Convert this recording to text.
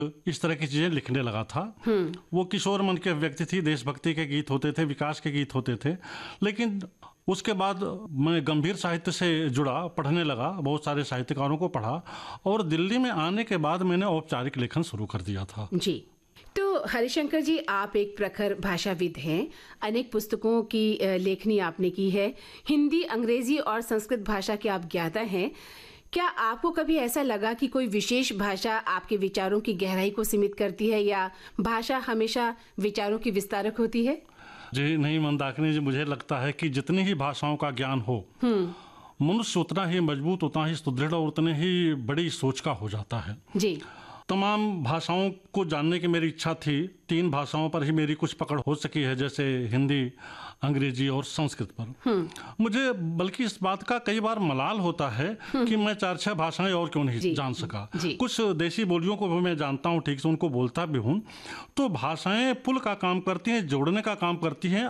इस तरह की चीज़ें लिखने लगा था। वो किशोर मन के व्यक्ति थी, देशभक्ति के गीत होते थे, विकास के गीत होते थे। लेकिन उसके बाद मैं गंभीर साहित्य से जुड़ा, पढ़ने लगा, बहुत सारे साहित्यकारों को पढ़ा और दिल्ली में आने के बाद मैंने औपचारिक लेखन शुरू कर दिया था। जी, तो हरिशंकर जी, आप एक प्रखर भाषाविद हैं। अनेक पुस्तकों की लेखनी आपने की है। हिंदी, अंग्रेजी और संस्कृत भाषा के आप ज्ञाता हैं। क्या आपको कभी ऐसा लगा कि कोई विशेष भाषा आपके विचारों की गहराई को सीमित करती है, या भाषा हमेशा विचारों की विस्तारक होती है? जी नहीं मंदाकिनी जी, मुझे लगता है कि जितनी ही भाषाओं का ज्ञान हो, मनुष्य उतना ही मजबूत, उतना ही सुदृढ़ और उतने ही बड़ी सोच का हो जाता है। जी, तमाम भाषाओं को जानने की मेरी इच्छा थी। 3 भाषाओं पर ही मेरी कुछ पकड़ हो सकी है, जैसे हिंदी, अंग्रेजी और संस्कृत पर। मुझे बल्कि इस बात का कई बार मलाल होता है कि मैं 4-6 भाषाएं और क्यों नहीं जान सका। कुछ देसी बोलियों को भी मैं जानता हूँ, ठीक से उनको बोलता भी हूँ। तो भाषाएं पुल का काम करती हैं, जोड़ने का काम करती हैं,